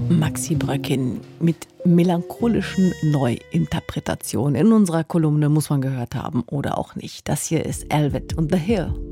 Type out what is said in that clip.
Maxi Bröckin mit melancholischen Neuinterpretationen. In unserer Kolumne muss man gehört haben oder auch nicht. Das hier ist Elvet und The Hill.